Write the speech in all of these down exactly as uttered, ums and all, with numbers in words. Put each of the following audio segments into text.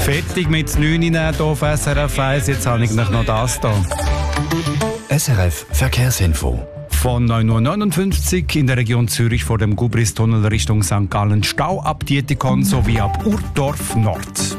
Fertig mit neun hier auf S R F eins. Jetzt habe ich noch das hier. S R F Verkehrsinfo. Von neun Uhr neunundfünfzig in der Region Zürich vor dem Gubristunnel Richtung Sankt Gallen Stau ab Dietikon sowie ab Urdorf Nord.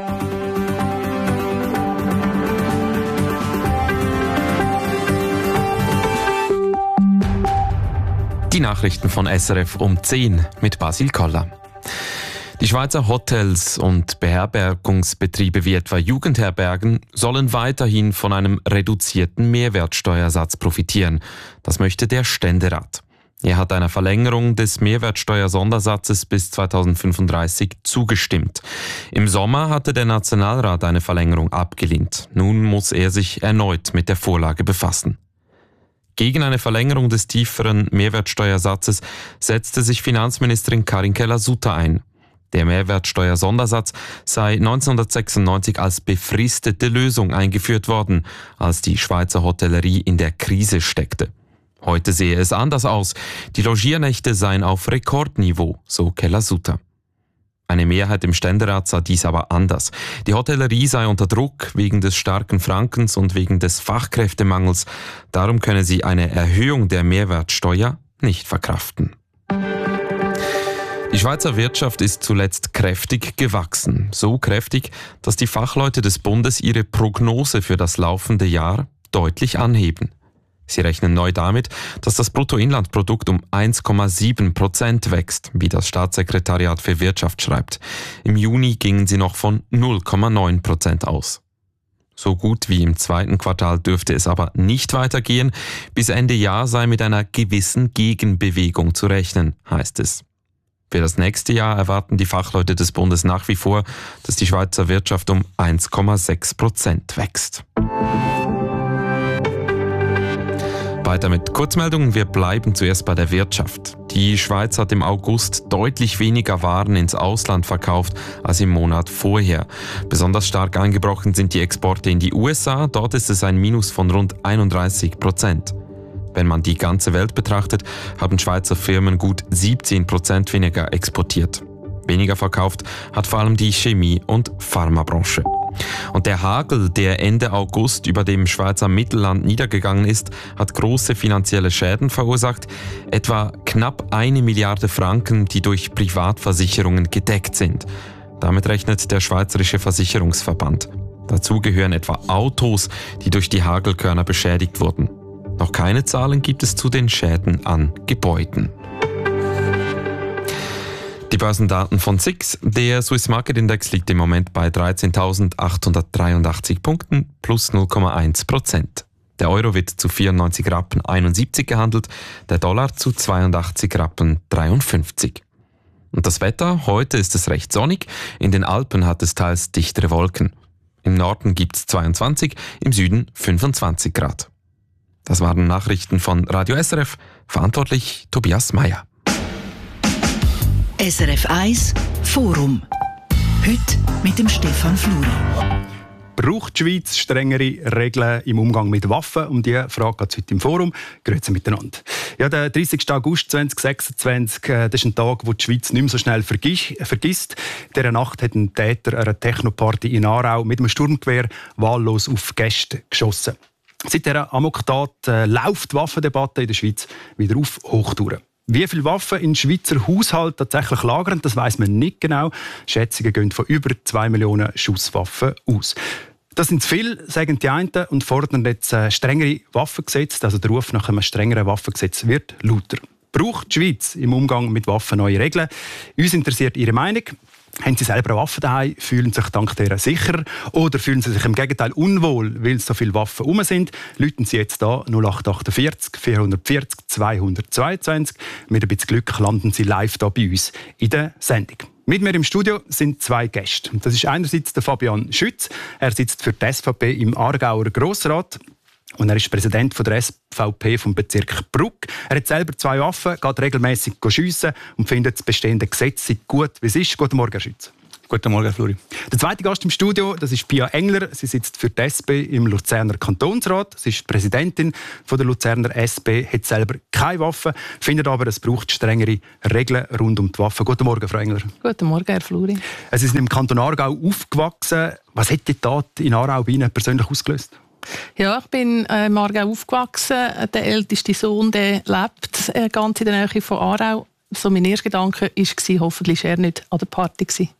Die Nachrichten von S R F um zehn mit Basil Koller. Die Schweizer Hotels und Beherbergungsbetriebe wie etwa Jugendherbergen sollen weiterhin von einem reduzierten Mehrwertsteuersatz profitieren. Das möchte der Ständerat. Er hat einer Verlängerung des Mehrwertsteuersondersatzes bis zweitausendfünfunddreißig zugestimmt. Im Sommer hatte der Nationalrat eine Verlängerung abgelehnt. Nun muss er sich erneut mit der Vorlage befassen. Gegen eine Verlängerung des tieferen Mehrwertsteuersatzes setzte sich Finanzministerin Karin Keller-Sutter ein. Der Mehrwertsteuersondersatz sei neunzehnhundertsechsundneunzig als befristete Lösung eingeführt worden, als die Schweizer Hotellerie in der Krise steckte. Heute sehe es anders aus. Die Logiernächte seien auf Rekordniveau, so Keller-Sutter. Eine Mehrheit im Ständerat sah dies aber anders. Die Hotellerie sei unter Druck wegen des starken Frankens und wegen des Fachkräftemangels. Darum könne sie eine Erhöhung der Mehrwertsteuer nicht verkraften. Die Schweizer Wirtschaft ist zuletzt kräftig gewachsen. So kräftig, dass die Fachleute des Bundes ihre Prognose für das laufende Jahr deutlich anheben. Sie rechnen neu damit, dass das Bruttoinlandprodukt um eins Komma sieben Prozent wächst, wie das Staatssekretariat für Wirtschaft schreibt. Im Juni gingen sie noch von null Komma neun Prozent aus. So gut wie im zweiten Quartal dürfte es aber nicht weitergehen. Bis Ende Jahr sei mit einer gewissen Gegenbewegung zu rechnen, heißt es. Für das nächste Jahr erwarten die Fachleute des Bundes nach wie vor, dass die Schweizer Wirtschaft um eins Komma sechs Prozent wächst. Weiter mit Kurzmeldungen. Wir bleiben zuerst bei der Wirtschaft. Die Schweiz hat im August deutlich weniger Waren ins Ausland verkauft als im Monat vorher. Besonders stark eingebrochen sind die Exporte in die U S A. Dort ist es ein Minus von rund einunddreißig Prozent. Wenn man die ganze Welt betrachtet, haben Schweizer Firmen gut siebzehn Prozent weniger exportiert. Weniger verkauft hat vor allem die Chemie- und Pharmabranche. Und der Hagel, der Ende August über dem Schweizer Mittelland niedergegangen ist, hat große finanzielle Schäden verursacht, etwa knapp eine Milliarde Franken, die durch Privatversicherungen gedeckt sind. Damit rechnet der Schweizerische Versicherungsverband. Dazu gehören etwa Autos, die durch die Hagelkörner beschädigt wurden. Noch keine Zahlen gibt es zu den Schäden an Gebäuden. Die Börsendaten von S I X. Der Swiss Market Index liegt im Moment bei dreizehntausendachthundertdreiundachtzig Punkten plus null Komma eins Prozent. Der Euro wird zu vierundneunzig Rappen einundsiebzig gehandelt, der Dollar zu zweiundachtzig Rappen dreiundfünfzig. Und das Wetter? Heute ist es recht sonnig, in den Alpen hat es teils dichtere Wolken. Im Norden gibt es zweiundzwanzig, im Süden fünfundzwanzig Grad. Das waren Nachrichten von Radio S R F, verantwortlich Tobias Meyer. S R F eins Forum. Heute mit dem Stefan Fluri. Braucht die Schweiz strengere Regeln im Umgang mit Waffen? Um diese Frage geht es heute im Forum. Grüezi miteinander. Ja, der dreißigsten August zweitausendsechsundzwanzig, das ist ein Tag, wo die Schweiz nicht mehr so schnell vergisst. In dieser Nacht hat ein Täter einer Technoparty in Aarau mit einem Sturmgewehr wahllos auf Gäste geschossen. Seit dieser Amoktat äh, läuft die Waffendebatte in der Schweiz wieder auf Hochtouren. Wie viele Waffen in Schweizer Haushalten tatsächlich lagern, das weiss man nicht genau. Schätzungen gehen von über zwei Millionen Schusswaffen aus. Das sind zu viel, sagen die einen, und fordern jetzt äh, strengere Waffengesetze. Also der Ruf nach einem strengeren Waffengesetz wird lauter. Braucht die Schweiz im Umgang mit Waffen neue Regeln? Uns interessiert Ihre Meinung. Haben Sie selber eine Waffe daheim, fühlen sich dank der sicher oder fühlen Sie sich im Gegenteil unwohl, weil so viele Waffen herum sind? Läuten Sie jetzt da null acht achtundvierzig vierhundertvierzig zweihundertzweiundzwanzig. Mit ein bisschen Glück landen Sie live hier bei uns in der Sendung. Mit mir im Studio sind zwei Gäste. Das ist einerseits der Fabian Schütz. Er sitzt für die S V P im Aargauer Grossrat. Und er ist Präsident von der S V P vom Bezirk Brugg. Er hat selber zwei Waffen, geht regelmässig schiessen und findet das bestehende Gesetz gut, wie es ist. Guten Morgen, Herr Schütz. Guten Morgen, Herr Fluri. Der zweite Gast im Studio, das ist Pia Engler. Sie sitzt für die S P im Luzerner Kantonsrat. Sie ist Präsidentin von der Luzerner S P, hat selber keine Waffen, findet aber, es braucht strengere Regeln rund um die Waffen. Guten Morgen, Frau Engler. Guten Morgen, Herr Fluri. Sie sind im Kanton Aargau aufgewachsen. Was hat die Tat in Aarau bei Ihnen persönlich ausgelöst? Ja, ich bin äh, im Aargau aufgewachsen. Der älteste Sohn der lebt äh, ganz in der Nähe von Aarau. So mein erster Gedanke war, hoffentlich war er nicht an der Party gewesen.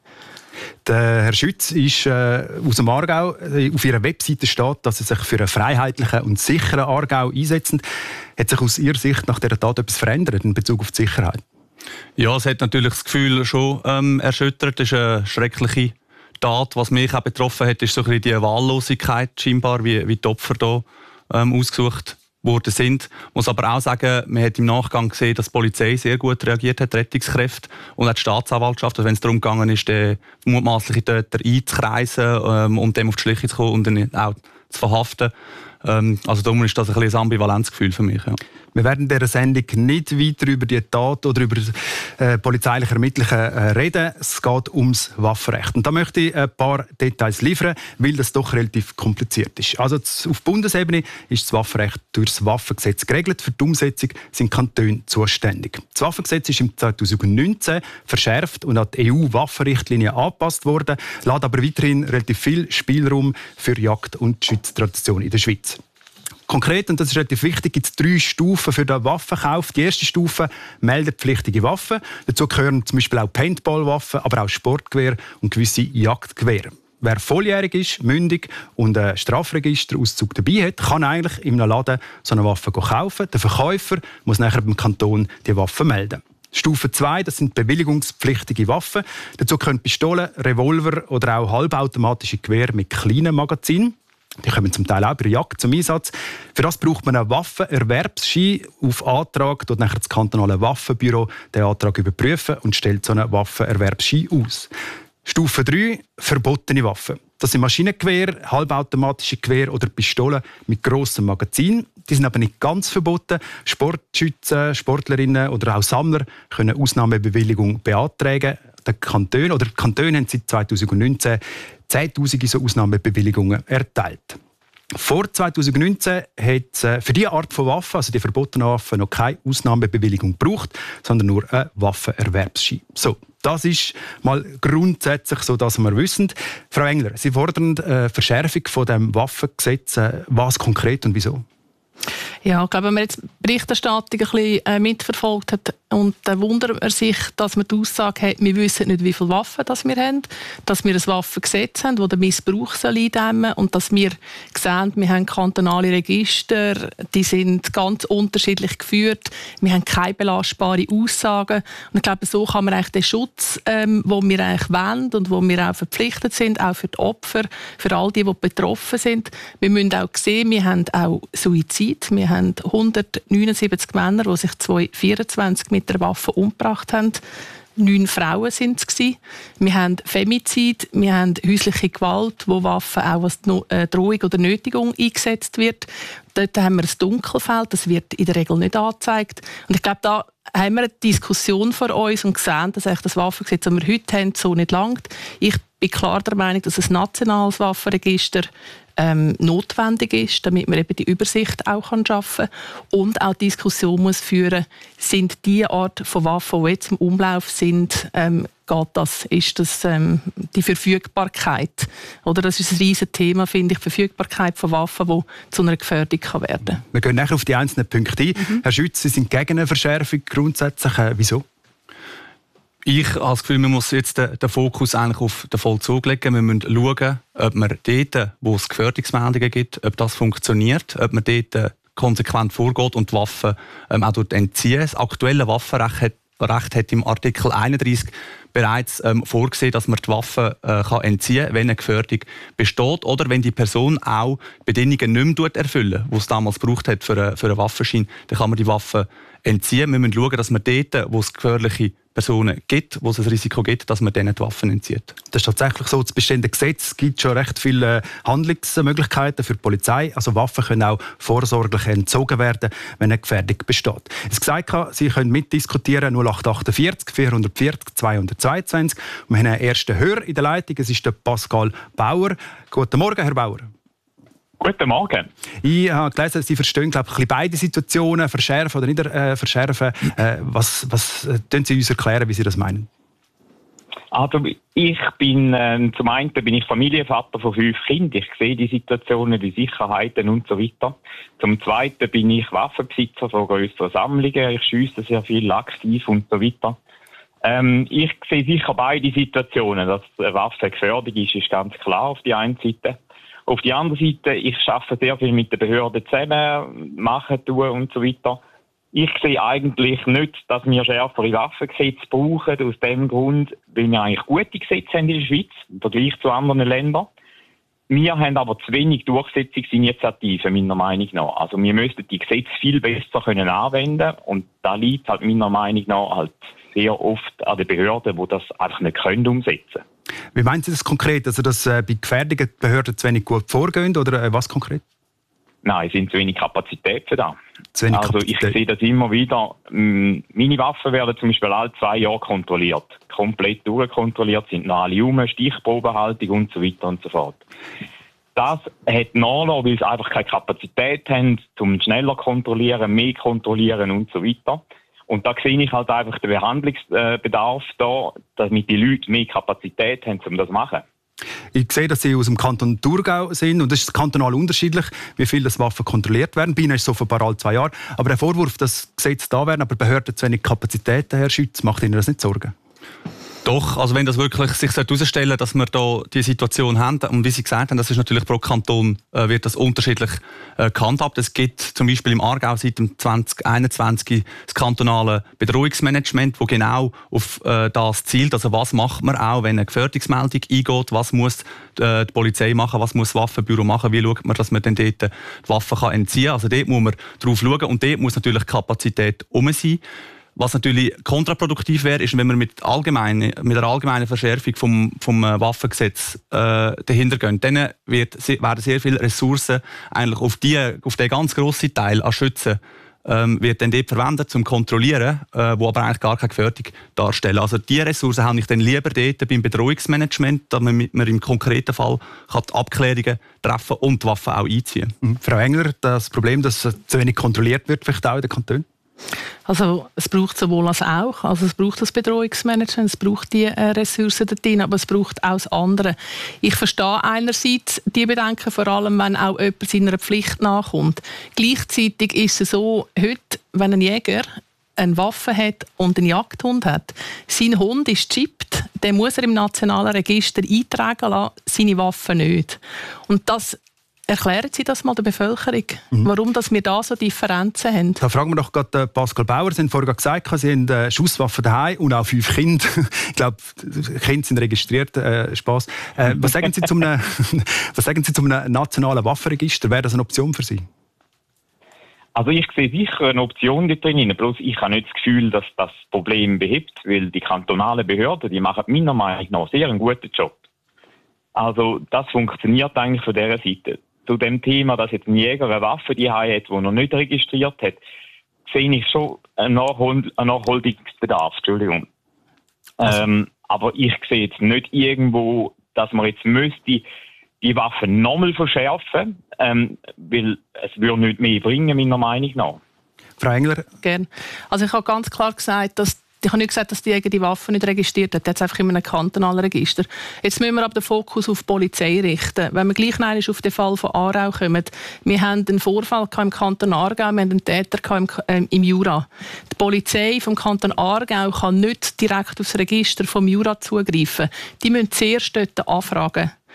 Der Herr Schütz ist äh, aus dem Aargau. Auf Ihrer Webseite steht, dass er sich für einen freiheitlichen und sicheren Aargau einsetzt. Hat sich aus Ihrer Sicht nach dieser Tat etwas verändert in Bezug auf die Sicherheit? Ja, es hat natürlich das Gefühl schon ähm, erschüttert. Es ist eine schreckliche Tat. Was mich auch betroffen hat, ist so ein bisschen die Wahllosigkeit, scheinbar, wie, wie die Opfer hier ähm, ausgesucht worden sind. Ich muss aber auch sagen, man hat im Nachgang gesehen, dass die Polizei sehr gut reagiert hat, die Rettungskräfte und auch die Staatsanwaltschaft, also wenn es darum gegangen ist, den mutmaßlichen Täter einzukreisen, ähm, um dem auf die Schliche zu kommen und ihn auch zu verhaften. Ähm, also darum ist das ein, ein ambivalentes Gefühl für mich. Ja. Wir werden in dieser Sendung nicht weiter über die Tat oder über äh, polizeiliche Ermittlungen äh, reden. Es geht ums Waffenrecht. Und da möchte ich ein paar Details liefern, weil das doch relativ kompliziert ist. Also auf Bundesebene ist das Waffenrecht durch das Waffengesetz geregelt. Für die Umsetzung sind Kantone zuständig. Das Waffengesetz ist im zweitausendneunzehn verschärft und an die E U-Waffenrichtlinie angepasst worden, lässt aber weiterhin relativ viel Spielraum für Jagd- und Schütztradition in der Schweiz. Konkret, und das ist relativ wichtig, gibt es drei Stufen für den Waffenkauf. Die erste Stufe, meldepflichtige Waffen. Dazu gehören zum Beispiel auch Paintball-Waffen, aber auch Sportgewehr und gewisse Jagdgewehre. Wer volljährig ist, mündig und einen Strafregisterauszug dabei hat, kann eigentlich in einem Laden so eine Waffe kaufen. Der Verkäufer muss nachher beim Kanton die Waffe melden. Stufe zwei, das sind bewilligungspflichtige Waffen. Dazu können Pistolen, Revolver oder auch halbautomatische Gewehre mit kleinen Magazinen. Die kommen zum Teil auch bei der Jagd zum Einsatz. Für das braucht man einen Waffenerwerbsschein auf Antrag. Dort nachher das kantonale Waffenbüro den Antrag überprüfen und stellt so einen Waffenerwerbsschein aus. Stufe drei, verbotene Waffen. Das sind Maschinengewehre, halbautomatische Gewehre oder Pistolen mit grossem Magazin. Die sind aber nicht ganz verboten. Sportschützen, Sportlerinnen oder auch Sammler können Ausnahmebewilligung beantragen. Der Kanton oder die Kantone haben seit zweitausendneunzehn zehntausende so Ausnahmebewilligungen erteilt. Vor zweitausendneunzehn hat es für diese Art von Waffen, also die verbotenen Waffen, noch keine Ausnahmebewilligung gebraucht, sondern nur einen Waffenerwerbsschein. So, das ist mal grundsätzlich so, dass wir wissen. Frau Engler, Sie fordern eine Verschärfung von dem Waffengesetz. Was konkret und wieso? Ja, ich glaube, wenn man jetzt die Berichterstattung ein bisschen äh, mitverfolgt hat, und dann wundert man sich, dass man die Aussage hat, wir wissen nicht, wie viele Waffen das wir haben, dass wir ein Waffengesetz haben, das den Missbrauch eindämmen soll und dass wir sehen, wir haben kantonale Register, die sind ganz unterschiedlich geführt, wir haben keine belastbaren Aussagen. Und ich glaube, so kann man eigentlich den Schutz, ähm, den wir eigentlich wollen und wo wir auch verpflichtet sind, auch für die Opfer, für all die, die betroffen sind. Wir müssen auch sehen, wir haben auch Suizid, wir haben hundertneunundsiebzig Männer, die sich zweitausendvierundzwanzig mit der Waffe umgebracht haben. Neun Frauen waren es. Wir haben Femizid, wir haben häusliche Gewalt, wo Waffen auch als Drohung oder Nötigung eingesetzt wird. Dort haben wir ein Dunkelfeld, das wird in der Regel nicht angezeigt. Und ich glaube, da haben wir eine Diskussion vor uns und gesehen, dass das Waffengesetz, das wir heute haben, so nicht langt. Ich bin klar der Meinung, dass ein nationales Waffenregister ähm, notwendig ist, damit man eben die Übersicht auch schaffen kann. Und auch die Diskussion muss führen, sind die Art von Waffen, die jetzt im Umlauf sind, ähm, geht das, ist das ähm, die Verfügbarkeit? Oder das ist ein riesiges Thema, finde ich, die Verfügbarkeit von Waffen, die zu einer Gefährdung kann werden kann. Wir gehen nachher auf die einzelnen Punkte ein. Mhm. Herr Schütz, Sie sind gegen eine Verschärfung grundsätzlich. Äh, wieso? Ich habe das Gefühl, man muss jetzt den, den Fokus eigentlich auf den Vollzug legen. Wir müssen schauen, ob man dort, wo es Gefährdungsmeldungen gibt, ob das funktioniert, ob man dort konsequent vorgeht und die Waffen ähm, auch dort entziehen. Das aktuelle Waffenrecht hat, Recht hat im Artikel einunddreissig bereits ähm, vorgesehen, dass man die Waffe äh, kann entziehen kann, wenn eine Gefährdung besteht oder wenn die Person auch Bedingungen nicht mehr erfüllt, die es damals gebraucht hat für, eine, für einen Waffenschein, dann kann man die Waffe entziehen. Wir müssen schauen, dass man dort, wo es gefährliche Personen gibt, wo es ein Risiko gibt, dass man denen die Waffen entzieht. Das ist tatsächlich so. Das bestehende Gesetz gibt schon recht viele Handlungsmöglichkeiten für die Polizei. Also Waffen können auch vorsorglich entzogen werden, wenn eine Gefährdung besteht. Es gesagt, Sie können mitdiskutieren, null acht acht vier vier vier zwei zwei zwei. Wir haben einen ersten Hörer in der Leitung. Es ist der Pascal Bauer. Guten Morgen, Herr Bauer. Guten Morgen. Ich habe gelesen, Sie verstehen, glaube ich, beide Situationen, verschärfen oder nicht äh, verschärfen. Äh, was was äh, können Sie uns erklären, wie Sie das meinen? Also ich bin, äh, zum einen bin ich Familienvater von fünf Kindern. Ich sehe die Situationen, die Sicherheiten und so weiter. Zum zweiten bin ich Waffenbesitzer von grösseren Sammlungen. Ich schiesse sehr viel aktiv und so weiter. Ähm, ich sehe sicher beide Situationen. Dass eine Waffe gefährdet ist, ist ganz klar auf die einen Seite. Auf die andere Seite, ich arbeite sehr viel mit den Behörden zusammen, machen, tun und so weiter. Ich sehe eigentlich nicht, dass wir schärfere Waffengesetze brauchen, aus dem Grund, weil wir eigentlich gute Gesetze haben in der Schweiz, im Vergleich zu anderen Ländern. Wir haben aber zu wenig Durchsetzungsinitiativen, meiner Meinung nach. Also wir müssten die Gesetze viel besser können anwenden und da liegt halt meiner Meinung nach halt sehr oft an den Behörden, die das einfach nicht können umsetzen. Wie meinen Sie das konkret? Also, dass äh, bei Gefährdungen die Behörden zu wenig gut vorgehen oder äh, was konkret? Nein, es sind zu wenig Kapazitäten da. Zu wenig also ich sehe das immer wieder. Meine Waffen werden zum Beispiel alle zwei Jahre kontrolliert. Komplett durchkontrolliert, sind noch alle rum, Stichprobenhaltung und so weiter und so fort. Das hat nachgelassen, weil sie einfach keine Kapazität haben, um schneller kontrollieren, mehr kontrollieren und so weiter. Und da sehe ich halt einfach den Behandlungsbedarf da, damit die Leute mehr Kapazität haben, um das zu machen. Ich sehe, dass Sie aus dem Kanton Thurgau sind und es ist kantonal unterschiedlich, wie viel das Waffen kontrolliert werden. Bei Ihnen ist es offenbar alle zwei Jahre. Aber der Vorwurf, dass Gesetze da werden, aber Behörden zu wenig Kapazitäten, Herr Schütz, macht Ihnen das nicht Sorgen? Doch, also wenn das wirklich sich herausstellen sollte, dass wir da die Situation haben, und wie Sie gesagt haben, das ist natürlich pro Kanton äh, wird das unterschiedlich äh, gehandhabt. Es gibt zum Beispiel im Aargau seit dem zwanzig einundzwanzig das kantonale Bedrohungsmanagement, wo genau auf äh, das zielt. Also was macht man auch, wenn eine Gefährdungsmeldung eingeht, was muss äh, die Polizei machen, was muss das Waffenbüro machen, wie schaut man, dass man dann dort die Waffen kann entziehen kann. Also dort muss man drauf schauen und dort muss natürlich Kapazität um sein. Was natürlich kontraproduktiv wäre, ist, wenn wir mit, allgemeine, mit einer allgemeinen Verschärfung vom, vom Waffengesetz äh, dahinter gehen. Dann wird, werden sehr viele Ressourcen eigentlich auf, die, auf den ganz grossen Teil an Schützen ähm, wird dann dort verwendet, um zu kontrollieren, äh, wo aber eigentlich gar keine Gefährdung darstellen. Also diese Ressourcen habe ich dann lieber dort beim Bedrohungsmanagement, damit man im konkreten Fall kann die Abklärungen treffen und die Waffen auch einziehen. Mhm. Frau Engler, das Problem, dass zu wenig kontrolliert wird, vielleicht auch in den Kantonen? Also es braucht sowohl als auch. Also es braucht das Bedrohungsmanagement, es braucht die äh, Ressourcen dort, aber es braucht auch das andere. Ich verstehe einerseits die Bedenken, vor allem wenn auch jemand seiner Pflicht nachkommt. Gleichzeitig ist es so, heute, wenn ein Jäger eine Waffe hat und einen Jagdhund hat, sein Hund ist chippt, dann muss er im nationalen Register eintragen lassen, seine Waffe nicht. Und das erklären Sie das mal der Bevölkerung, mhm. warum dass wir da so Differenzen haben? Da fragen wir doch gerade Pascal Bauer. Sie haben vorhin gesagt, Sie haben äh, Schusswaffen daheim und auch fünf Kinder. Ich glaube, Kinder sind registriert. Äh, Spass. Äh, was sagen Sie zu einem, was sagen Sie zu einem nationalen Waffenregister? Wäre das eine Option für Sie? Also ich sehe sicher eine Option da drin, bloß ich habe nicht das Gefühl, dass das Problem behebt, weil die kantonalen Behörden, die machen meiner Meinung nach sehr einen guten Job. Also das funktioniert eigentlich von dieser Seite. Zu dem Thema, dass jetzt ein Jäger eine Waffe die hat, die er nicht registriert hat, sehe ich schon einen, Nachhol- einen Nachholungsbedarf. Entschuldigung. Also. Ähm, aber ich sehe jetzt nicht irgendwo, dass man jetzt müsste die Waffen nochmal verschärfen, ähm, weil es würde nicht mehr bringen, meiner Meinung nach. Frau Engler? Gerne. Also ich habe ganz klar gesagt, dass Ich habe nicht gesagt, dass die Jäger die Waffen nicht registriert hat. Der hat es einfach in einem kantonalen Register. Jetzt müssen wir aber den Fokus auf die Polizei richten. Wenn wir gleich noch auf den Fall von Aarau kommen. Wir haben einen Vorfall im Kanton Aargau, wir haben einen Täter im, äh, im Jura. Die Polizei vom Kanton Aargau kann nicht direkt auf das Register vom Jura zugreifen. Die müssen zuerst dort anfragen.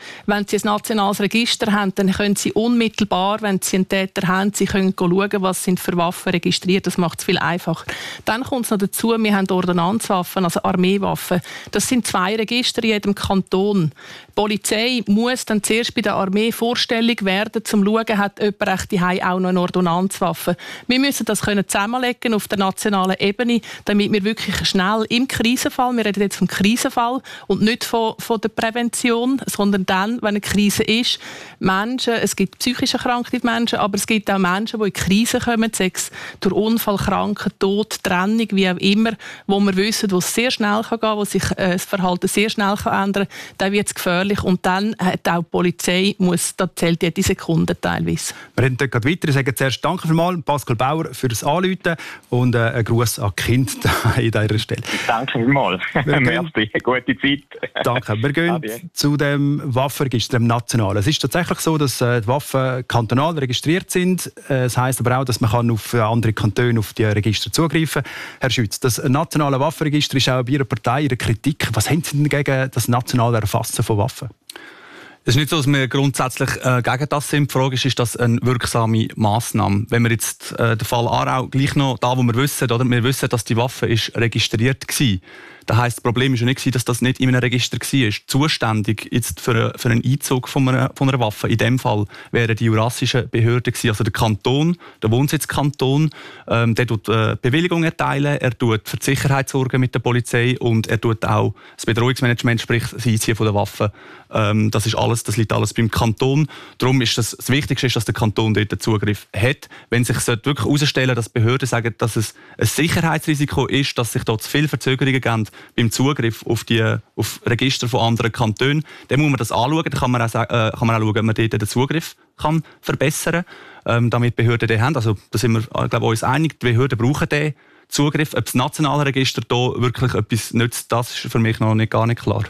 Wenn Sie ein nationales Register haben, dann können Sie unmittelbar, wenn Sie einen Täter haben, Sie können schauen, was sind für Waffen registriert. Das macht es viel einfacher. Dann kommt es noch dazu, wir haben Ordnanzwaffen, also Armeewaffen. Das sind zwei Register in jedem Kanton. Die Polizei muss dann zuerst bei der Armee vorstellig werden, um zu schauen, hat jemand echt die Hause auch noch eine Ordnanzwaffe. Wir müssen das können zusammenlegen auf der nationalen Ebene, damit wir wirklich schnell im Krisenfall, wir reden jetzt vom Krisenfall und nicht von, von der Prävention, sondern dann, wenn eine Krise ist, Menschen, es gibt psychisch erkrankte Menschen, aber es gibt auch Menschen, die in Krisen kommen, sei es durch Unfall, Kranken, Tod, Trennung, wie auch immer, wo wir wissen, wo es sehr schnell kann gehen, wo sich äh, das Verhalten sehr schnell kann ändern kann, dann wird es gefährlich und dann hat auch die Polizei, muss, da zählt jede Sekunde teilweise. Wir reden gerade weiter. Ich sage zuerst danke vielmals Pascal Bauer für das Anrufen und äh, einen Gruß an die Kinder an dieser Stelle. Danke vielmals. Merci, gute Zeit. Danke. Wir gehen Adieu. Zu dem Waffenregister, dem nationalen. Es ist tatsächlich so, dass äh, die Waffen kantonal registriert sind. Äh, das heisst aber auch, dass man kann auf andere Kantone auf die Register zugreifen kann. Herr Schütz, das nationale Waffenregister ist auch bei Ihrer Partei Ihre Kritik. Was haben Sie denn gegen das nationale Erfassen von Waffen? Es ist nicht so, dass wir grundsätzlich äh, gegen das sind. Die Frage ist, ist das eine wirksame Massnahme? Wenn wir jetzt äh, den Fall Aarau gleich noch da, wo wir wissen, oder wir wissen, dass die Waffe ist registriert war. Das heisst, das Problem war ja nicht, dass das nicht in einem Register war. Zuständig jetzt für, für einen Einzug von einer, von einer Waffe, in dem Fall, wären die jurassischen Behörden gewesen. Also der Kanton, der Wohnsitzkanton, ähm, der tut äh, Bewilligung erteilen, er tut für die Sicherheit sorgen mit der Polizei und er tut auch das Bedrohungsmanagement, sprich das Einziehen von der Waffen. Ähm, das ist alles, das liegt alles beim Kanton. Darum ist das, das Wichtigste ist, dass der Kanton dort den Zugriff hat. Wenn sich wirklich herausstellen, dass Behörden sagen, dass es ein Sicherheitsrisiko ist, dass sich dort zu viele Verzögerungen geben beim Zugriff auf die auf Register von anderen Kantonen, dann muss man das anschauen. Dann kann man auch, äh, kann man auch schauen, ob man dort den Zugriff kann verbessern kann, ähm, damit Behörden den haben. Also da sind wir, äh, glaube ich, uns einig, die Behörden brauchen den Zugriff. Ob das nationale Register da wirklich etwas nützt, das ist für mich noch nicht, gar nicht klar.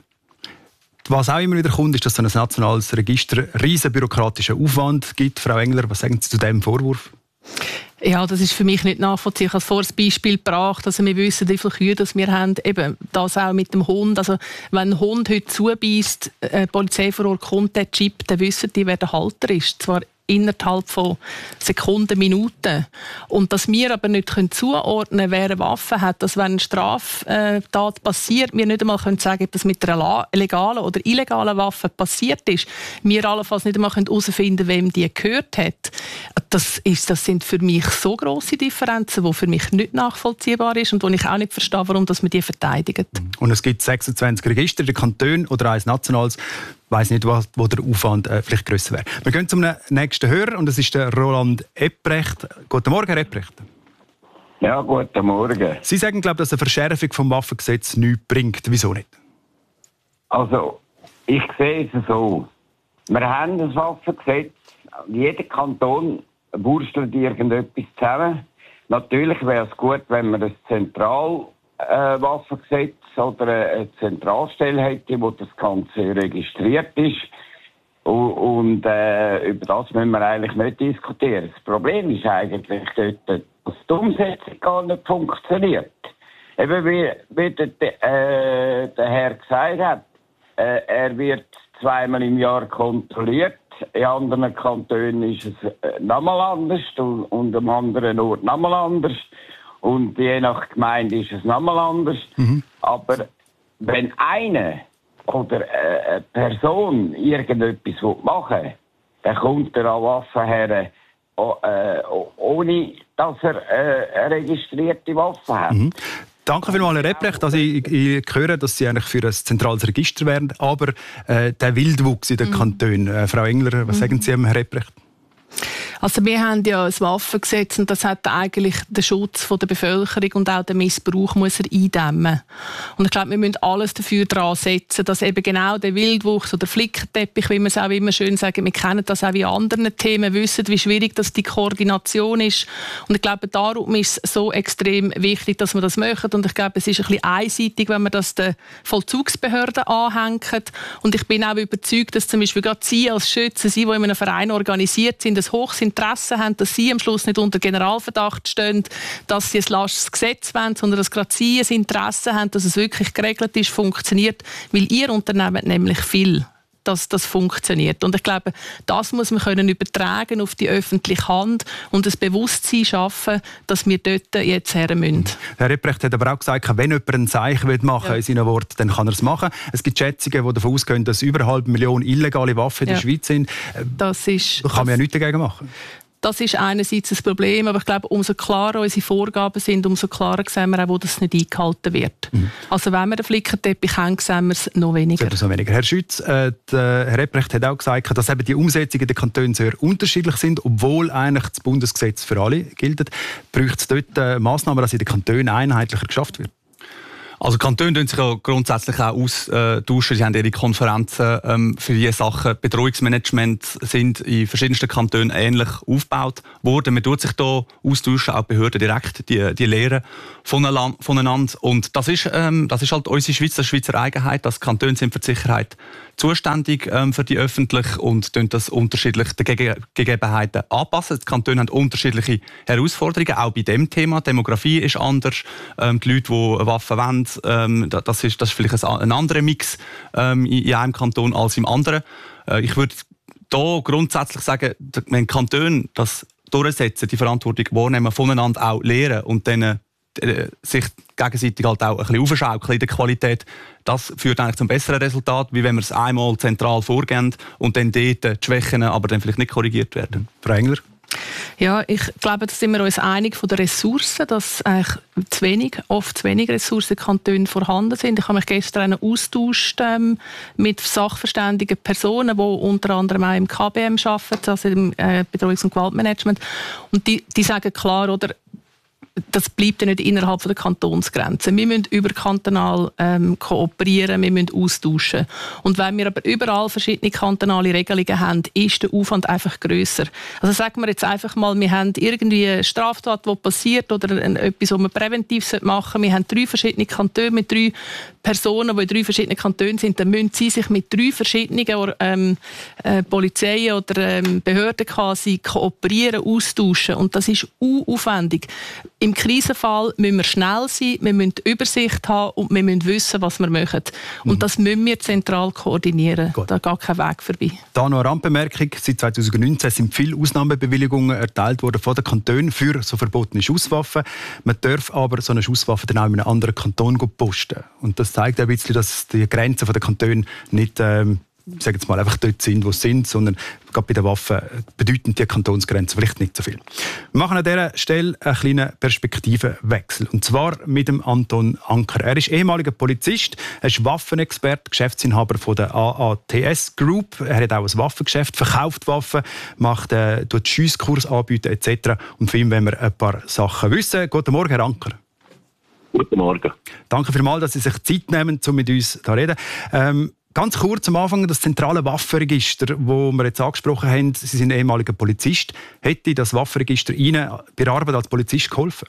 Was auch immer wieder kommt, ist, dass so ein nationales Register einen riesen bürokratischen Aufwand gibt. Frau Engler, was sagen Sie zu diesem Vorwurf? Ja, das ist für mich nicht nachvollziehbar. Ich habe vorhin das Beispiel gebracht, also wir wissen, wie viele Kühe das wir haben. Eben das auch mit dem Hund. Also wenn ein Hund heute zubeißt, äh, die Polizei vor Ort kommt, der Chip, dann wissen die, wer der Halter ist. Zwar innerhalb von Sekunden, Minuten. Und dass wir aber nicht zuordnen können, wer eine Waffe hat, dass wenn eine Straftat passiert, wir nicht einmal sagen können, ob das mit einer legalen oder illegalen Waffe passiert ist, wir allenfalls nicht einmal herausfinden können, wem die gehört hat. Das, ist, das sind für mich so grosse Differenzen, die für mich nicht nachvollziehbar sind und wo ich auch nicht verstehe, warum dass man die verteidigt. Und es gibt sechsundzwanzig Register, der Kanton oder eins nationales. Ich weiss nicht, wo, wo der Aufwand äh, vielleicht grösser wäre. Wir gehen zum nächsten Hörer und das ist der Roland Epprecht. Guten Morgen, Herr Epprecht. Ja, guten Morgen. Sie sagen, glaube ich, dass eine Verschärfung des Waffengesetzes nichts bringt. Wieso nicht? Also, ich sehe es so. Wir haben ein Waffengesetz. Jeder Kanton wurstelt irgendetwas zusammen. Natürlich wäre es gut, wenn man ein Zentralwaffengesetz äh, oder eine Zentralstelle hätte, wo das Ganze registriert ist. Und, und äh, über das müssen wir eigentlich nicht diskutieren. Das Problem ist eigentlich dort, dass die Umsetzung gar nicht funktioniert. Eben wie, wie der, äh, der Herr gesagt hat, äh, er wird zweimal im Jahr kontrolliert. In anderen Kantonen ist es äh, nochmal anders und, und am anderen Ort nochmal anders. Und je nach Gemeinde ist es nochmal anders. Mhm. Aber wenn eine oder äh, eine Person irgendetwas machen will, dann kommt er an Waffen her, äh, ohne dass er äh, eine registrierte Waffe hat. Mhm. Danke vielmals, Herr Epprecht. Also ich, ich höre, dass Sie eigentlich für ein zentrales Register wären, aber äh, der Wildwuchs in den mhm. Kantonen. Äh, Frau Engler, was mhm. sagen Sie, Herr Epprecht? Also wir haben ja ein Waffengesetz und das hat eigentlich den Schutz der Bevölkerung und auch den Missbrauch muss er eindämmen. Und ich glaube, wir müssen alles dafür dran setzen, dass eben genau der Wildwuchs oder Flickenteppich, wie wir es auch immer schön sagen, wir kennen das auch in anderen Themen, wissen, wie schwierig das die Koordination ist. Und ich glaube, darum ist es so extrem wichtig, dass wir das machen. Und ich glaube, es ist ein bisschen einseitig, wenn man das den Vollzugsbehörden anhängt. Und ich bin auch überzeugt, dass zum Beispiel gerade Sie als Schützen, Sie, die in einem Verein organisiert sind, ein hohes Interesse haben, dass Sie am Schluss nicht unter Generalverdacht stehen, dass Sie ein lasches Gesetz wollen, sondern dass gerade Sie ein Interesse haben, dass es wirklich geregelt ist, funktioniert, weil Ihr Unternehmen nämlich viel dass das funktioniert. Und ich glaube, das muss man können übertragen auf die öffentliche Hand und das Bewusstsein schaffen, dass wir dort jetzt her müssen. Herr Rebrecht hat aber auch gesagt, wenn jemand ein Zeichen machen will, ja. in seinen Worten, dann kann er es machen. Es gibt Schätzungen, die davon ausgehen, dass über eine halbe Million illegale Waffen in ja. der Schweiz sind. Das ist, da kann man das, ja nichts dagegen machen. Das ist einerseits ein Problem, aber ich glaube, umso klarer unsere Vorgaben sind, umso klarer sehen wir auch, wo das nicht eingehalten wird. Mhm. Also wenn wir den Flickenteppich haben, sehen wir es noch weniger. So weniger. Herr Schütz, äh, der Herr Rebrecht hat auch gesagt, dass eben die Umsetzungen in den Kantonen sehr unterschiedlich sind, obwohl eigentlich das Bundesgesetz für alle gilt. Braucht es dort äh, Massnahmen, dass in den Kantonen einheitlicher geschafft wird? Also Kantone tun sich ja grundsätzlich auch austauschen. Sie haben ihre Konferenzen ähm, für diese Sachen. Bedrohungsmanagement sind in verschiedensten Kantonen ähnlich aufgebaut worden. Man tut sich da austauschen, auch Behörden direkt, die, die lehren voneinander. Und das ist, ähm, das ist halt unsere Schweiz, das Schweizer Eigenheit. Das Kantone sind für die Sicherheit zuständig ähm, für die öffentlich und tun das unterschiedlich den Gege- Gegebenheiten anpassen. Die Kantone haben unterschiedliche Herausforderungen, auch bei dem Thema. Die Demografie ist anders. Ähm, die Leute, die Waffen wollen, ähm, das, ist, das ist vielleicht ein, ein anderer Mix ähm, in, in einem Kanton als im anderen. Äh, ich würde da grundsätzlich sagen, wenn Kantone das durchsetzen, die Verantwortung wahrnehmen, voneinander auch lehren und dann äh, sich gegenseitig halt auch ein bisschen aufschaukeln in der Qualität, das führt eigentlich zum besseren Resultat, wie wenn wir es einmal zentral vorgehen und dann dort die Schwächen aber dann vielleicht nicht korrigiert werden. Frau Engler? Ja, ich glaube, da sind wir uns einig von den Ressourcen, dass eigentlich zu wenig, oft zu wenig Ressourcen in Kantonen vorhanden sind. Ich habe mich gestern austauscht ähm, mit sachverständigen Personen, die unter anderem auch im K B M arbeiten, also im äh, Bedrohungs- und Gewaltmanagement. Und die, die sagen klar, oder, das bleibt ja nicht innerhalb der Kantonsgrenzen. Wir müssen überkantonal ähm, kooperieren, wir müssen austauschen. Und wenn wir aber überall verschiedene kantonale Regelungen haben, ist der Aufwand einfach grösser. Also sagen wir jetzt einfach mal, wir haben irgendwie eine Straftat, die passiert oder etwas, was man präventiv machen sollte. Wir haben drei verschiedene Kantone mit drei Personen, die in drei verschiedenen Kantonen sind. Dann müssen sie sich mit drei verschiedenen ähm, äh, Polizeien oder ähm, Behörden quasi kooperieren, austauschen. Und das ist unaufwendig. Im Krisenfall müssen wir schnell sein, wir müssen die Übersicht haben und wir müssen wissen, was wir machen. Und mhm. das müssen wir zentral koordinieren. Gut. Da geht kein Weg vorbei. Da noch eine Randbemerkung. Seit zweitausendneunzehn sind viele Ausnahmebewilligungen erteilt worden von den Kantonen für so verbotene Schusswaffen. Man darf aber so eine Schusswaffe dann auch in einem anderen Kanton posten. Und das zeigt ein bisschen, dass die Grenzen der Kantone nicht ähm, ich sage jetzt mal, einfach dort sind, wo sie sind, sondern gerade bei den Waffen bedeuten die Kantonsgrenzen vielleicht nicht so viel. Wir machen an dieser Stelle einen kleinen Perspektivenwechsel. Und zwar mit dem Anton Anker. Er ist ehemaliger Polizist, er ist Waffenexperte, Geschäftsinhaber von der A A T S Group. Er hat auch ein Waffengeschäft, verkauft Waffen, macht äh, tut Schiesskurs anbieten et cetera. Und von ihm wollen wir ein paar Sachen wissen. Guten Morgen, Herr Anker. Guten Morgen. Danke vielmals, dass Sie sich Zeit nehmen, um mit uns zu reden. Ähm, Ganz kurz am Anfang das zentrale Waffenregister, das wir jetzt angesprochen haben. Sie sind ehemaliger Polizist. Hätte das Waffenregister Ihnen bei der Arbeit als Polizist geholfen?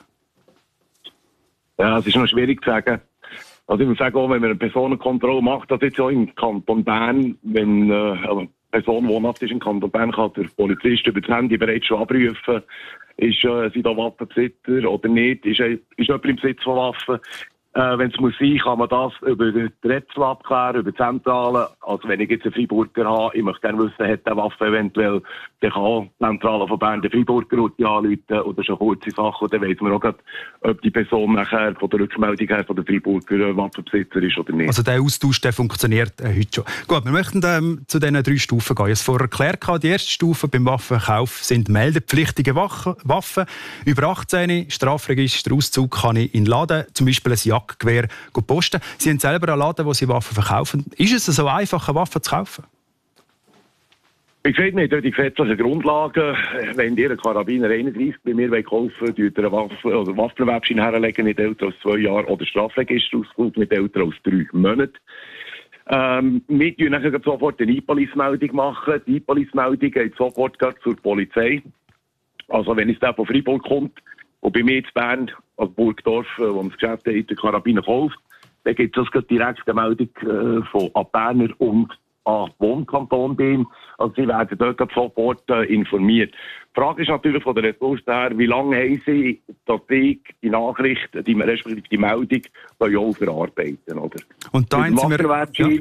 Ja, es ist noch schwierig zu sagen. Also ich muss sagen, auch wenn man eine Personenkontrolle macht, das jetzt auch im Kanton Bern, wenn äh, eine Person wohnhaft ist im Kanton Bern, kann der Polizist über das Handy bereits schon abrufen, ist äh, sie da Waffenbesitzer oder nicht, ist, ist jemand im Besitz von Waffen. Äh, wenn es muss sein, kann man das über die Rätsel abklären, über die Zentrale. Also wenn ich jetzt einen Freiburger habe, ich möchte gerne wissen, hat der Waffe eventuell, dann kann auch die Zentrale von Bern den Freiburger anrufen oder schon kurze Sachen. Und dann weiss man auch grad, ob die Person nachher von der Rückmeldung her von der Freiburger Waffenbesitzer ist oder nicht. Also der Austausch der funktioniert äh, heute schon. Gut, wir möchten ähm, zu diesen drei Stufen gehen. Ich habe es vorher erklärt, die erste Stufe beim Waffenkauf sind meldepflichtige Waffen. Über achtzehn, Strafregister, Auszug kann ich in den Laden, zum Beispiel ein Jagd Gewehr posten. Sie haben selber einen Laden, wo Sie Waffen verkaufen. Ist es so einfach, eine Waffe zu kaufen? Ich sehe nicht, die gesetzlichen Grundlagen, wenn ihr einen Karabiner einunddreißig bei mir kaufen wollt, tut ihr eine Waffe, oder Waffenbewerbschein herlegen, nicht älter als zwei Jahre, oder Strafregisterausflug nicht älter als drei Monate. Ähm, wir tun dann sofort eine E-Police-Meldung machen. Die E-Police-Meldung geht sofort zur Polizei. Also wenn es da von Freiburg kommt, und bei mir in Bern, als Burgdorf, wo das Geschäft hat, der Karabiner kauft, dann gibt es direkt eine Meldung äh, von an Berner und an Wohnkanton bei ihm. Also sie werden dort sofort äh, informiert. Die Frage ist natürlich von der Ressource her, wie lange haben sie, dass sie die Nachricht, die, respektive die Meldung, auch verarbeiten, oder? Und da haben Sie mir... Ja.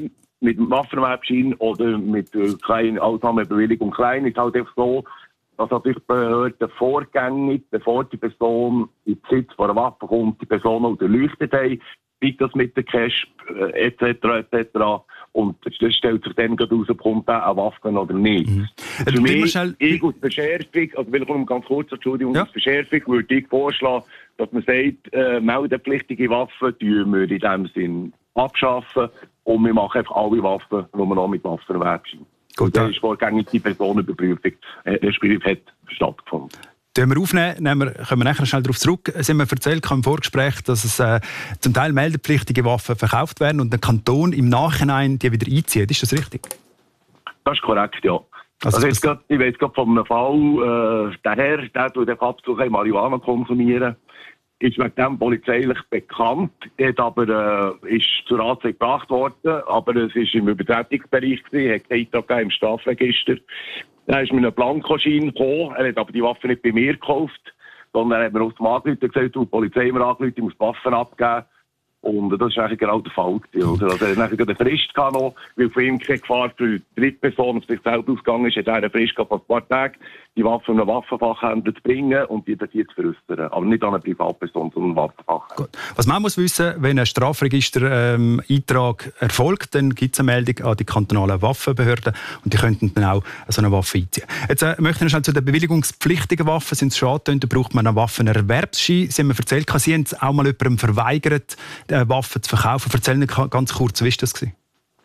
mit dem Waffenerwerbschein oder mit der kleinen Ausnahmebewilligung klein ist halt einfach so, dass natürlich die Behörden vorgängig, bevor die Person in Besitz von einer Waffe kommt, die Person unterleuchtet haben, wie das mit der Cash äh, et cetera et cetera. Und das stellt sich dann gerade raus, kommt da eine Waffe oder nicht. Mhm. Für mich, schnell... ich aus Verschärfung, also will ich ganz kurz, Entschuldigung, ja. aus Verschärfung würde ich vorschlagen, dass man sagt, äh, meldepflichtige Waffen tun wir in dem Sinn abschaffen und wir machen einfach alle Waffen, die man noch mit Waffenerwerb sind. Gut, da ist vorgängig die Personenüberprüfung, äh, der Spiel hat stattgefunden. Den wir aufnehmen, nehmen wir, kommen wir nachher schnell darauf zurück. Sie haben mir erzählt im Vorgespräch, dass es äh, zum Teil meldepflichtige Waffen verkauft werden und der Kanton im Nachhinein die wieder einzieht. Ist das richtig? Das ist korrekt, ja. Also, also jetzt grad, ich weiß gerade von einem Fall, äh, der Herr, der tut den Abzug Marihuana konsumieren, ist wegen dem polizeilich bekannt, hat aber, äh, ist zur Anzeige gebracht worden, aber es ist im Übertretungsbereich gewesen, hat keinen Eintrag im Strafregister. Dann ist mit einem Blankoschein gekommen, er hat aber die Waffe nicht bei mir gekauft, sondern er hat mir aus dem Angerufen gesagt, die Polizei mir angerufen, ich muss die Waffen abgeben. Und das war eigentlich genau der Fall. Oder? Also er hatte eine Frist gehabt noch, weil von ihm keine Gefahr für die Drittperson auf sich selbst ausgegangen ist, hat er eine Frist gehabt, ein paar Tage die Waffe an einen Waffenfachhändler zu bringen und die hier zu veräußern. Aber nicht an eine Privatperson, sondern einen Waffenfachhändler. Was man muss wissen, wenn ein Strafregister-Eintrag ähm, erfolgt, dann gibt es eine Meldung an die kantonalen Waffenbehörden und die könnten dann auch so eine Waffe einziehen. Jetzt äh, möchte ich noch zu den bewilligungspflichtigen Waffen, sind es schon angetönt, da braucht man einen Waffenerwerbsschein. Sie haben mir erzählt, Sie haben auch mal jemandem verweigert, äh, Waffen zu verkaufen. Erzählen Sie ganz kurz, wie war das gewesen?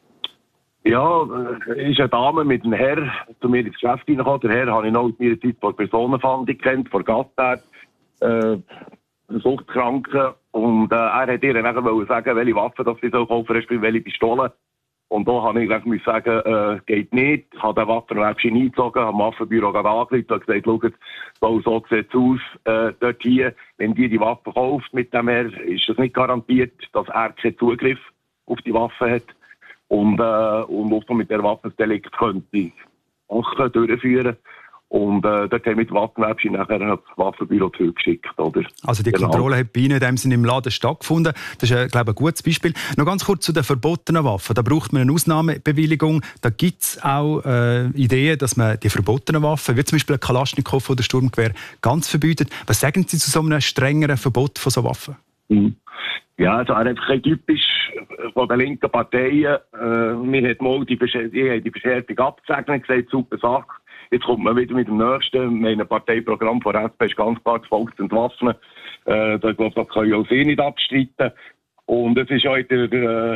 Ja, es ist eine Dame mit einem Herr zu mir ins Geschäft reingekommen. Der Herr habe ich noch aus meiner Zeit vor Personenfahndung kennt, vor Gattard, äh, Suchtkranken. Und äh, er hat ihr dann sagen, welche Waffen das sie so kaufen, respektive welche Pistolen. Und da habe ich gesagt, sagen, äh, geht nicht. Ich habe den Waffenerwerbschein eingezogen, habe im Waffenbüro angerufen und gesagt, schaut, so, so sieht es aus, äh, dort hier. Wenn die die Waffe kauft mit dem Herr, ist es nicht garantiert, dass er keinen Zugriff auf die Waffe hat. Und, äh, und auch mit der Waffendelikt könnte auch durchführen. Und äh, dort haben wir mit Waffenerwerbschein nachher das Waffenbüro zurückgeschickt. Oder? Also die genau. Kontrolle hat bei Ihnen in dem Sinne im Laden stattgefunden. Das ist, äh, glaube ich, ein gutes Beispiel. Noch ganz kurz zu den verbotenen Waffen. Da braucht man eine Ausnahmebewilligung. Da gibt es auch äh, Ideen, dass man die verbotenen Waffen, wie zum Beispiel ein Kalaschnikow oder Sturmgewehr, ganz verbietet. Was sagen Sie zu so einem strengeren Verbot von so Waffen? Mhm. Ja, also einfach ein typisch von den linken Parteien. Äh, mir hat mal die, die, die Verschärfung abgesegnet, gesagt, super Sache. Jetzt kommt man wieder mit dem nächsten. Mein Parteiprogramm von S P ist ganz klar, das Volk zu entwaffnen. Äh, das, das können auch Sie nicht abstreiten. Und es ist heute äh,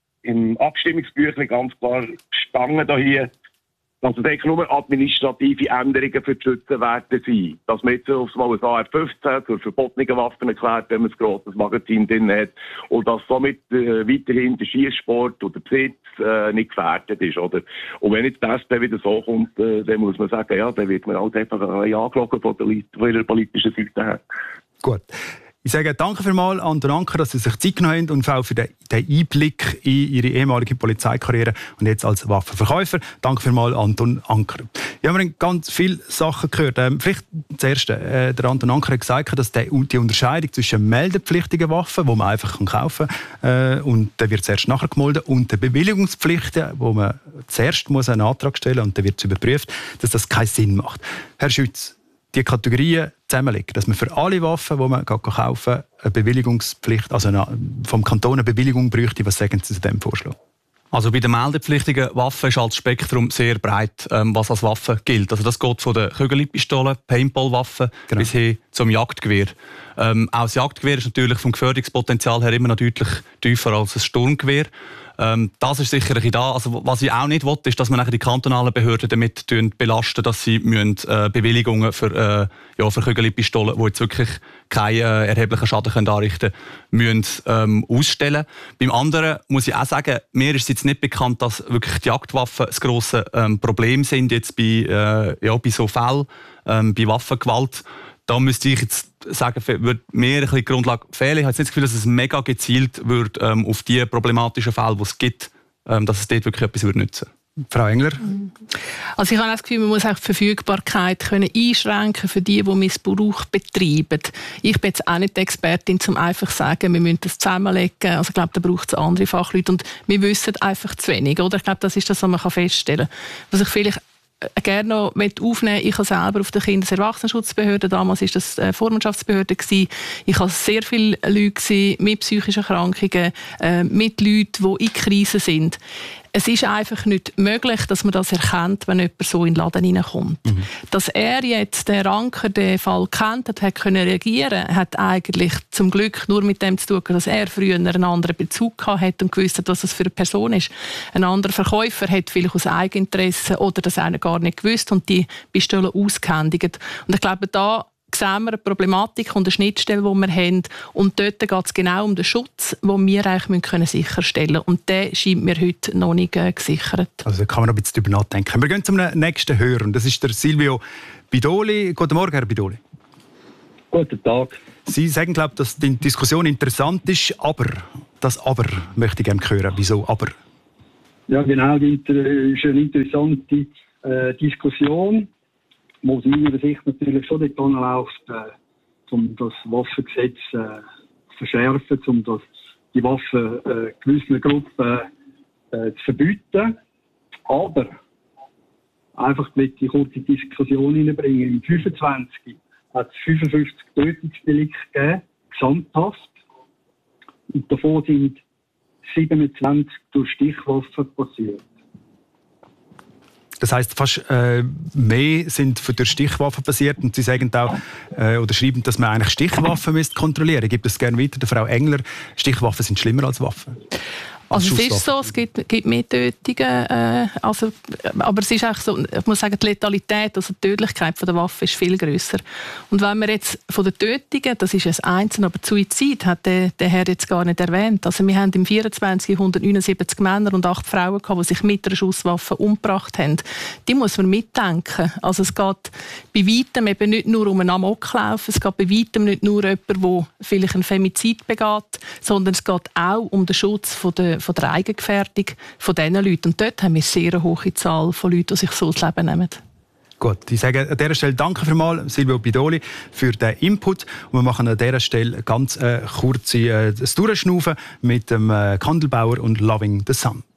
im Abstimmungsbüchlein ganz klar gestanden da hier, dass es eigentlich nur administrative Änderungen für die Schützenwerte sind. Dass man jetzt aufs Mal ein A R fünfzehn zur verbotenen Waffen erklärt, wenn man ein grosses Magazin drin hat. Und dass somit äh, weiterhin der Schießsport oder der Besitz äh, nicht gefährdet ist. Oder? Und wenn jetzt die S P wieder so kommt, äh, dann muss man sagen, ja, dann wird man halt einfach ein angelogen von der, von ihrer politischen Seite her. Gut. Ich sage danke vielmals an Anton Anker, dass Sie sich Zeit genommen haben und auch für den, den Einblick in Ihre ehemalige Polizeikarriere und jetzt als Waffenverkäufer. Danke vielmals, Anton Anker. Ja, wir haben ganz viele Sachen gehört. Ähm, vielleicht zuerst, äh, der Anton Anker hat gesagt, dass die, die Unterscheidung zwischen meldepflichtigen Waffen, die man einfach kaufen kann, äh, und dann wird zuerst nachher gemolden, und den Bewilligungspflichten, wo man zuerst muss einen Antrag stellen muss und dann wird es überprüft, dass das keinen Sinn macht. Herr Schütz, die Kategorien zusammenlegen, dass man für alle Waffen, die man kaufen kann, eine Bewilligungspflicht, also eine, vom Kanton eine Bewilligung bräuchte. Was sagen Sie zu diesem Vorschlag? Also bei den meldepflichtigen Waffen ist das Spektrum sehr breit, ähm, was als Waffe gilt. Also das geht von den Kügelpistolen, Paintballwaffen genau. bis hin zum Jagdgewehr. Ähm, auch das Jagdgewehr ist natürlich vom Gefährdungspotenzial her immer noch deutlich tiefer als ein Sturmgewehr. Ähm, das ist sicher ein da. Also, was ich auch nicht will, ist, dass man nachher die kantonalen Behörden damit belasten, dass sie müssen, äh, Bewilligungen für, äh, ja, für Kügelpistolen, die jetzt wirklich keinen äh, erheblichen Schaden können anrichten können, müssen, ähm, ausstellen. Beim anderen muss ich auch sagen, mir ist jetzt nicht bekannt, dass wirklich die Jagdwaffen das grosse ähm, Problem sind jetzt bei, äh, ja, bei so Fällen, ähm, bei Waffengewalt. Da müsste ich jetzt sagen, würde mir ein bisschen die Grundlage fehlen. Ich habe jetzt nicht das Gefühl, dass es mega gezielt wird ähm, auf die problematischen Fälle, die es gibt, ähm, dass es dort wirklich etwas würde nützen. Frau Engler? Also ich habe das Gefühl, man muss auch die Verfügbarkeit können einschränken für die, die Missbrauch betreiben. Ich bin jetzt auch nicht die Expertin, um einfach zu sagen, wir müssen das zusammenlegen. Also ich glaube, da braucht es andere Fachleute und wir wissen einfach zu wenig. Oder? Ich glaube, das ist das, was man feststellen kann. Was ich vielleicht gerne noch aufnehmen. Ich habe selber auf der Kindes-Erwachsenenschutzbehörde, damals war das eine Vormundschaftsbehörde, ich hatte sehr viele Leute mit psychischen Erkrankungen, mit Leuten, die in Krisen sind. Es ist einfach nicht möglich, dass man das erkennt, wenn jemand so in den Laden hineinkommt. Mhm. Dass er jetzt, der Ranker, den Fall kennt hat, hat können reagieren, hat eigentlich zum Glück nur mit dem zu tun, dass er früher einen anderen Bezug hat und gewusst hat, was das für eine Person ist. Ein anderer Verkäufer hat vielleicht aus Eigeninteresse oder das einer gar nicht gewusst und die Pistole ausgehändigt. Und ich glaube, da sehen wir eine Problematik und eine Schnittstelle, die wir haben. Und dort geht es genau um den Schutz, den wir eigentlich können sicherstellen müssen. Und der scheint mir heute noch nicht äh, gesichert. Also da kann man noch ein bisschen darüber nachdenken. Wir gehen zum nächsten Hörer. Das ist der Silvio Bidoli. Guten Morgen, Herr Bidoli. Guten Tag. Sie sagen, glaube ich, dass die Diskussion interessant ist, aber das Aber möchte ich gerne hören. Wieso aber? Ja, genau. Das ist eine interessante äh, Diskussion. Aus meiner Sicht natürlich schon dort anläuft, äh, um das Waffengesetz äh, zu verschärfen, um das, die Waffen äh, gewissen Gruppen äh, zu verbieten. Aber einfach mit die kurze Diskussion hineinbringen. Im fünfundzwanzig hat es fünfundfünfzig Tötungsdelikte gegeben, Gesamthaft. Und davon sind siebenundzwanzig durch Stichwaffen passiert. Das heisst, fast äh, mehr sind für die Stichwaffen passiert und Sie sagen auch, äh, oder schreiben, dass man eigentlich Stichwaffen kontrollieren müsste. Gibt es gerne weiter der Frau Engler. Stichwaffen sind schlimmer als Waffen. Also es ist so, es gibt, gibt mehr Tötungen, äh, also, aber es ist auch so, ich muss sagen, die Letalität, also die Tödlichkeit von der Waffe ist viel grösser. Und wenn wir jetzt von den Tötungen, das ist ein Einzelne, aber die Suizid hat der, der Herr jetzt gar nicht erwähnt. Also wir haben im vierundzwanzig hundertneunundsiebzig Männer und acht Frauen gehabt, die sich mit einer Schusswaffe umgebracht haben. Die muss man mitdenken. Also es geht bei weitem eben nicht nur um einen Amoklauf, es geht bei weitem nicht nur um jemanden, der vielleicht einen Femizid begeht, sondern es geht auch um den Schutz von der von der Eigengefährdung von diesen Leuten. Und dort haben wir eine sehr hohe Zahl von Leuten, die sich so das Leben nehmen. Gut, ich sage an dieser Stelle danke vielmals, Silvio Bidoli, für den Input. Und wir machen an dieser Stelle ganz äh, kurze äh, Durchschnaufen mit dem äh, Kandelbauer und Loving the Sun.